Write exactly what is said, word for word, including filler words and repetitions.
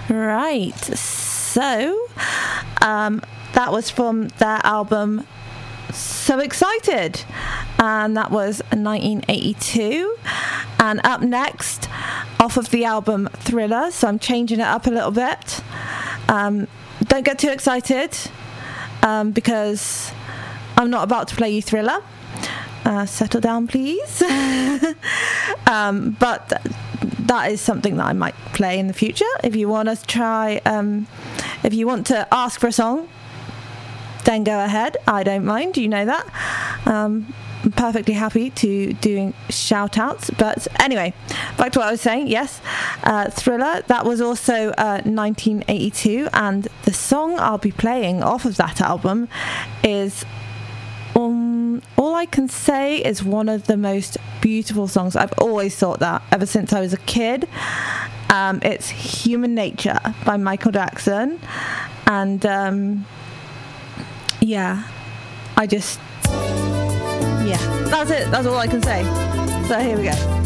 Right, so um, that was from their album So Excited, and that was nineteen eighty-two. And up next, off of the album Thriller, so I'm changing it up a little bit. Um, don't get too excited, um, because I'm not about to play you Thriller. Uh, settle down, please. um, but that is something that I might play in the future. If you want us to try, um, if you want to ask for a song, then go ahead. I don't mind. You know that. Um, I'm perfectly happy to doing shout outs. But anyway, back to what I was saying. Yes, uh, Thriller. That was also uh, nineteen eighty-two, and the song I'll be playing off of that album is Um, All I Can Say is one of the most beautiful songs. I've always thought that ever since I was a kid. Um, it's Human Nature by Michael Jackson. And um, yeah, I just, yeah, that's it. That's all I can say. So here we go.